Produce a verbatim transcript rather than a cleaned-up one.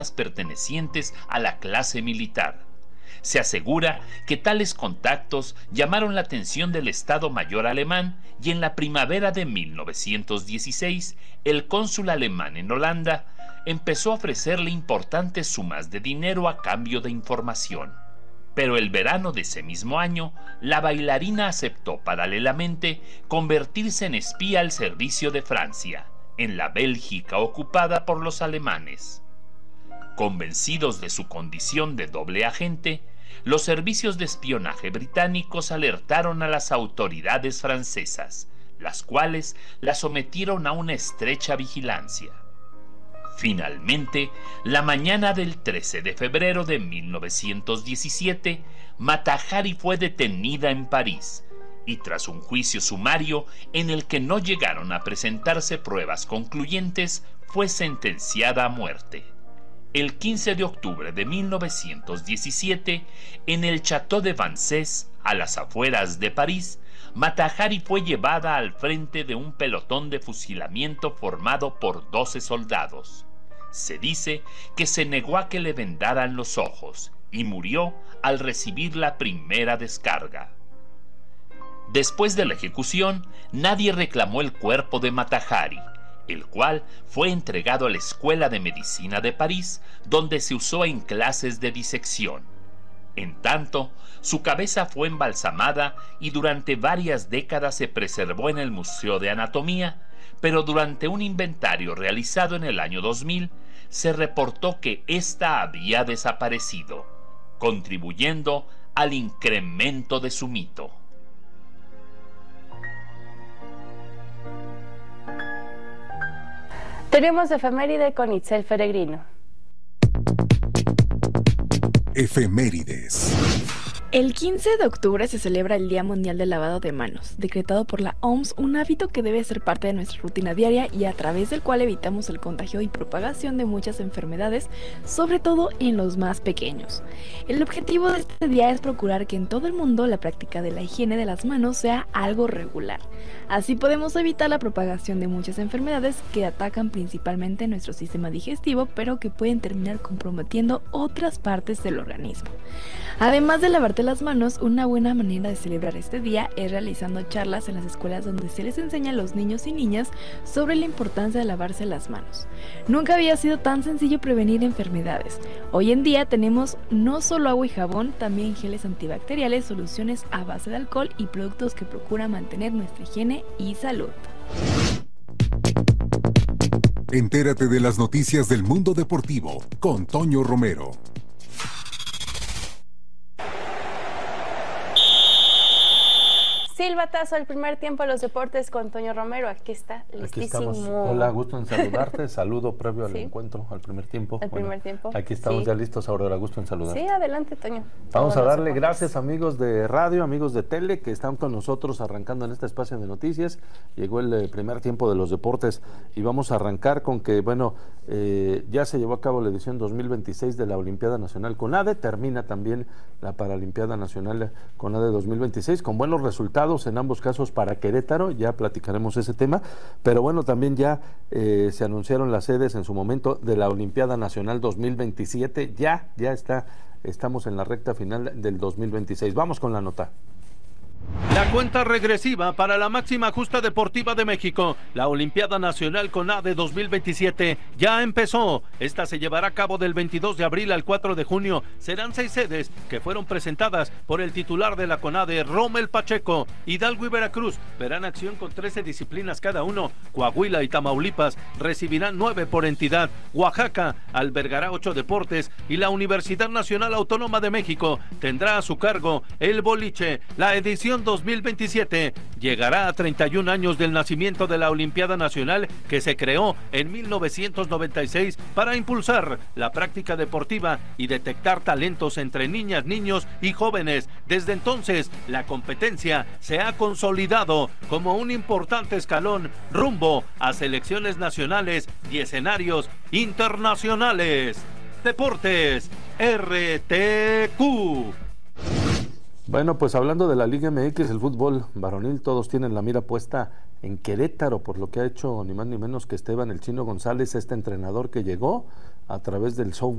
pertenecientes a la clase militar. Se asegura que tales contactos llamaron la atención del Estado Mayor alemán y en la primavera de mil novecientos dieciséis el cónsul alemán en Holanda empezó a ofrecerle importantes sumas de dinero a cambio de información. Pero el verano de ese mismo año, la bailarina aceptó paralelamente convertirse en espía al servicio de Francia, en la Bélgica ocupada por los alemanes. Convencidos de su condición de doble agente, los servicios de espionaje británicos alertaron a las autoridades francesas, las cuales la sometieron a una estrecha vigilancia. Finalmente, la mañana del trece de febrero de mil novecientos diecisiete, Mata Hari fue detenida en París, y tras un juicio sumario en el que no llegaron a presentarse pruebas concluyentes, fue sentenciada a muerte. El quince de octubre de mil novecientos diecisiete, en el Château de Vincennes, a las afueras de París, Mata Hari fue llevada al frente de un pelotón de fusilamiento formado por doce soldados. Se dice que se negó a que le vendaran los ojos y murió al recibir la primera descarga. Después de la ejecución, nadie reclamó el cuerpo de Mata Hari, el cual fue entregado a la Escuela de Medicina de París, donde se usó en clases de disección. En tanto, su cabeza fue embalsamada y durante varias décadas se preservó en el Museo de Anatomía, pero durante un inventario realizado en el año dos mil, se reportó que ésta había desaparecido, contribuyendo al incremento de su mito. Tenemos efeméride con Itzel Peregrino. Efemérides. El quince de octubre se celebra el Día Mundial del Lavado de Manos, decretado por la O M S, un hábito que debe ser parte de nuestra rutina diaria y a través del cual evitamos el contagio y propagación de muchas enfermedades, sobre todo en los más pequeños. El objetivo de este día es procurar que en todo el mundo la práctica de la higiene de las manos sea algo regular. Así podemos evitar la propagación de muchas enfermedades que atacan principalmente nuestro sistema digestivo, pero que pueden terminar comprometiendo otras partes del organismo. Además de lavarte las manos, una buena manera de celebrar este día es realizando charlas en las escuelas donde se les enseña a los niños y niñas sobre la importancia de lavarse las manos. Nunca había sido tan sencillo prevenir enfermedades. Hoy en día tenemos no solo agua y jabón, también geles antibacteriales, soluciones a base de alcohol y productos que procuran mantener nuestra higiene y salud. Entérate de las noticias del mundo deportivo con Toño Romero. Silbatazo al primer tiempo de los deportes con Toño Romero. Aquí está, listísimo. Aquí estamos. Hola, gusto en saludarte. Saludo previo al sí. encuentro, al primer tiempo. Al bueno, primer tiempo. Aquí estamos sí. ya listos, Aurora. Gusto en saludarte. Sí, adelante, Toño. Vamos a darle gracias, amigos de radio, amigos de tele, que están con nosotros arrancando en este espacio de noticias. Llegó el eh, primer tiempo de los deportes y vamos a arrancar con que, bueno, eh, ya se llevó a cabo la edición dos mil veintiséis de la Olimpiada Nacional CONADE. Termina también la Paralimpiada Nacional CONADE dos mil veintiséis con buenos resultados en ambos casos para Querétaro, ya platicaremos ese tema, pero bueno, también ya eh, se anunciaron las sedes en su momento de la Olimpiada Nacional dos mil veintisiete, ya, ya está, estamos en la recta final del dos mil veintiséis. Vamos con la nota. La cuenta regresiva para la máxima justa deportiva de México, la Olimpiada Nacional CONADE dos mil veintisiete, ya empezó. Esta se llevará a cabo del veintidós de abril al cuatro de junio. Serán seis sedes que fueron presentadas por el titular de la CONADE, Rommel Pacheco. Hidalgo y Veracruz verán acción con trece disciplinas cada uno. Coahuila y Tamaulipas recibirán nueve por entidad. Oaxaca albergará ocho deportes y la Universidad Nacional Autónoma de México tendrá a su cargo el boliche. La edición dos mil veintisiete llegará a treinta y un años del nacimiento de la Olimpiada Nacional, que se creó en mil novecientos noventa y seis para impulsar la práctica deportiva y detectar talentos entre niñas, niños y jóvenes. Desde entonces, la competencia se ha consolidado como un importante escalón rumbo a selecciones nacionales y escenarios internacionales. Deportes R T Q. Bueno, pues hablando de la Liga M X, el fútbol varonil, todos tienen la mira puesta en Querétaro, por lo que ha hecho ni más ni menos que Esteban el Chino González, este entrenador que llegó a través del software